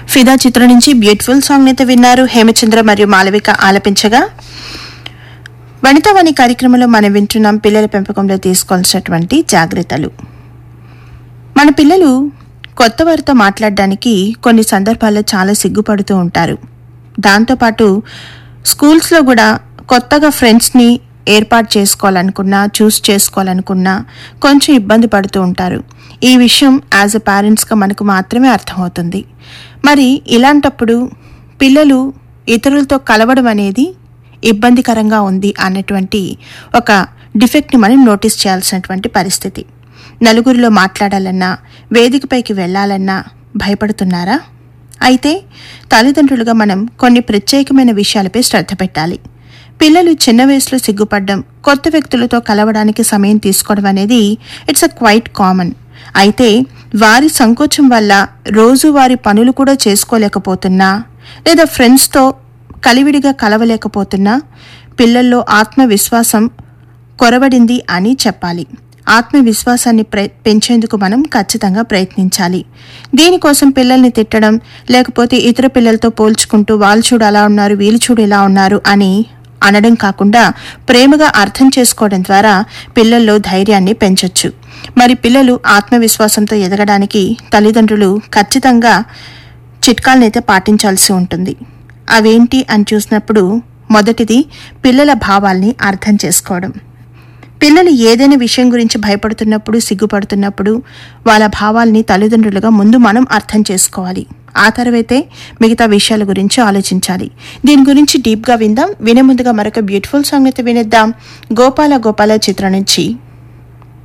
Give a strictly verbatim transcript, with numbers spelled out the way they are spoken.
ఫిదా చిత్రం నుంచి బ్యూటిఫుల్ సాంగ్ అయితే విన్నారు. హేమచంద్ర మరియు మాలవిక ఆలపించగా వనితావాణి కార్యక్రమంలో మనం వింటున్నాం పిల్లల పెంపకంలో తీసుకోవాల్సినటువంటి జాగ్రత్తలు. మన పిల్లలు కొత్త వారితో మాట్లాడడానికి కొన్ని సందర్భాల్లో చాలా సిగ్గుపడుతూ ఉంటారు. దాంతోపాటు స్కూల్స్లో కూడా కొత్తగా ఫ్రెండ్స్ని ఏర్పాటు చేసుకోవాలనుకున్నా చూస్ చేసుకోవాలనుకున్నా కొంచెం ఇబ్బంది పడుతూ ఉంటారు. ఈ విషయం యాజ్ ఎ పేరెంట్స్గా మనకు మాత్రమే అర్థమవుతుంది. మరి ఇలాంటప్పుడు పిల్లలు ఇతరులతో కలవడం అనేది ఇబ్బందికరంగా ఉంది అన్నటువంటి ఒక డిఫెక్ట్ని మనం నోటీస్ చేయాల్సినటువంటి పరిస్థితి. నలుగురిలో మాట్లాడాలన్నా వేదికపైకి వెళ్ళాలన్నా భయపడుతున్నారా? అయితే తల్లిదండ్రులుగా మనం కొన్ని ప్రత్యేకమైన విషయాలపై శ్రద్ధ పెట్టాలి. పిల్లలు చిన్న వయసులో సిగ్గుపడడం, కొత్త వ్యక్తులతో కలవడానికి సమయం తీసుకోవడం అనేది ఇట్స్ అ క్వైట్ కామన్. అయితే వారి సంకోచం వల్ల రోజువారి పనులు కూడా చేసుకోలేకపోతున్నా లేదా ఫ్రెండ్స్తో కలివిడిగా కలవలేకపోతున్నా పిల్లల్లో ఆత్మవిశ్వాసం కొరవడింది అని చెప్పాలి. ఆత్మవిశ్వాసాన్ని ప్ర పెంచేందుకు మనం ఖచ్చితంగా ప్రయత్నించాలి. దీనికోసం పిల్లల్ని తిట్టడం, లేకపోతే ఇతర పిల్లలతో పోల్చుకుంటూ వాళ్ళు చూడు అలా ఉన్నారు, వీళ్ళు చూడు ఇలా ఉన్నారు అని అనడం కాకుండా ప్రేమగా అర్థం చేసుకోవడం ద్వారా పిల్లల్లో ధైర్యాన్ని పెంచొచ్చు. మరి పిల్లలు ఆత్మవిశ్వాసంతో ఎదగడానికి తల్లిదండ్రులు ఖచ్చితంగా చిట్కాలనైతే పాటించాల్సి ఉంటుంది. అవేంటి అని చూసినప్పుడు మొదటిది పిల్లల భావాల్ని అర్థం చేసుకోవడం. పిల్లలు ఏదైనా విషయం గురించి భయపడుతున్నప్పుడు, సిగ్గుపడుతున్నప్పుడు వాళ్ళ భావాల్ని తల్లిదండ్రులుగా ముందు మనం అర్థం చేసుకోవాలి. ఆ తర్వాతే మిగతా విషయాల గురించి ఆలోచించాలి. దీని గురించి డీప్గా విందాం. వినే ముందుగా మరొక బ్యూటిఫుల్ సాంగ్ అయితే వినేద్దాం. గోపాల గోపాల చిత్రం నుంచి